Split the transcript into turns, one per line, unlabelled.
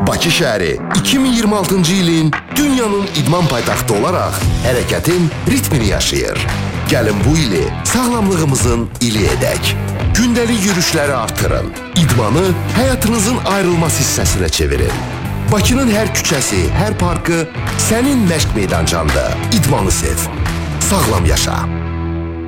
Bakı şəhəri 2026-cı ilin dünyanın idman paytaxtı olaraq hərəkətin ritmini yaşayır. Gəlin bu ili sağlamlığımızın ili edək. Gündəlik yürüşləri artırın. İdmanı həyatınızın ayrılmaz hissəsinə çevirin. Bakının hər küçəsi, hər parkı sənin məşq meydançanda. İdmanı sev. Sağlam yaşa.